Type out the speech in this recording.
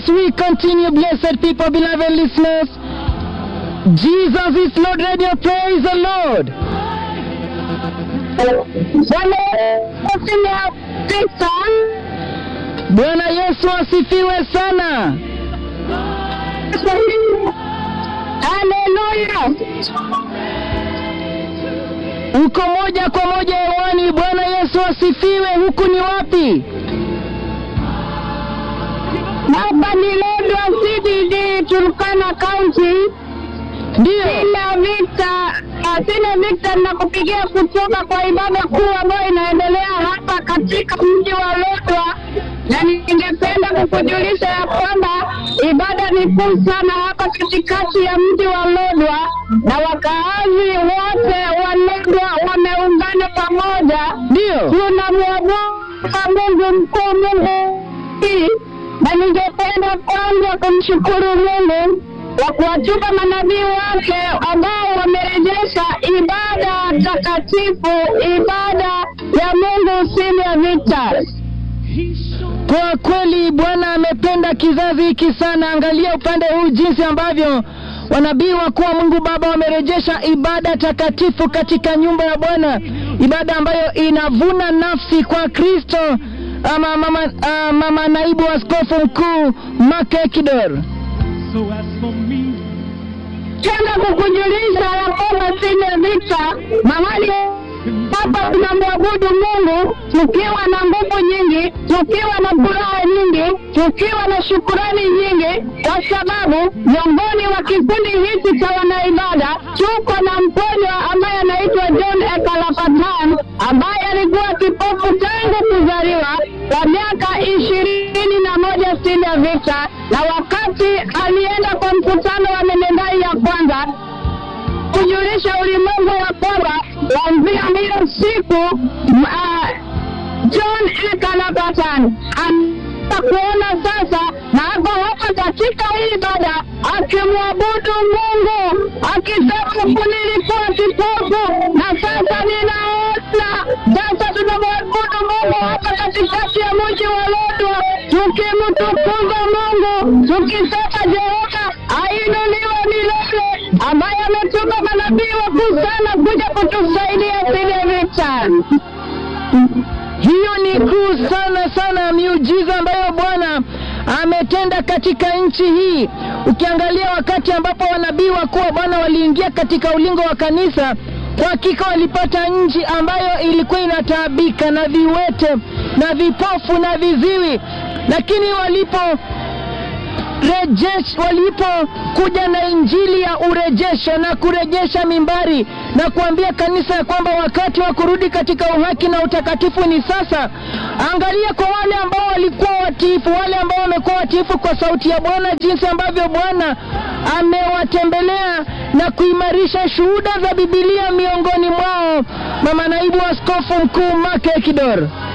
as we continue, blessed people, beloved listeners, Jesus is Lord Radio. Praise the Lord. Bwana Yesu asifiwe sana. Hallelujah. Uko moja kwa moja hewani. Bwana Yesu asifiwe. Huku ni wapi? Hapa ni Lodwar CBD, Turkana County. Ndio. Sina Victor na kupigia kutoka kwa ibada kuu ambayo inaendelea hapa katika mji wa Lodwar. Na ningependa kukujulisha ya kwamba ibada ni kuu sana hapa katikati ya mji wa Lodwar, na wakaazi wote wa Lodwar wameungana pamoja. Ndio. Tunamwabudu Mungu mkuu, Mungu. Na ningependa kwanza kumshukuru Mungu kwa kuwatuma manabii wake ambao wamerejesha ibada takatifu, ibada ya Mungu Senior Victor. Kwa kweli Bwana amependa kizazi hiki sana. Angalia upande huu jinsi ambavyo wanabii wakuu wa Mungu Baba wamerejesha ibada takatifu katika nyumba ya Bwana, ibada ambayo inavuna nafsi kwa Kristo. Mama naibu askofu mkuu Makekidor, tena kukujulisha ya kwamba Senior Victor, mahali hapa tunamwabudu Mungu tukiwa na nguvu nyingi, tukiwa na furaha nyingi, tukiwa na shukrani nyingi, kwa sababu miongoni wa kikundi hiki cha wanaibada tuko na mponywa ambaye anaitwa John Ekalapatan, ambaye alikuwa kipofu tangu kuzaliwa kwa miaka 21. Senior Victor, na wakati alienda kwa mkutano wa Menendai ya kwanza kujulisha ulimwengu ya kwamba kuanzia hiyo siku John Ekalapatan kuona sasa, na hapo hapa katika hii ibada akimwabudu Mungu akisema nilikuwa kipofu na sasa ninaona. Sasa tunamwabudu Mungu hapa katikati ya mji wa Lodwar, tukimtukuza Mungu, tukisema Jehova ainuliwe milele, ambaye ametuma manabii wakuu sana kuja kutusaidia. Senior Victor, hiyo ni kuu sana sana, miujiza ambayo Bwana ametenda katika nchi hii. Ukiangalia wakati ambapo wanabii wakuu wa Bwana waliingia katika ulingo wa kanisa, kwa hakika walipata nchi ambayo ilikuwa inataabika na viwete na vipofu na viziwi, lakini walipokuja na injili ya urejesho na kurejesha mimbari na kuambia kanisa ya kwamba wakati wa kurudi katika uhaki na utakatifu ni sasa. Angalia kwa wale ambao walikuwa watiifu, wale ambao wamekuwa watiifu kwa sauti ya Bwana, jinsi ambavyo Bwana amewatembelea na kuimarisha shuhuda za Biblia miongoni mwao. Mama naibu askofu mkuu Makekidor.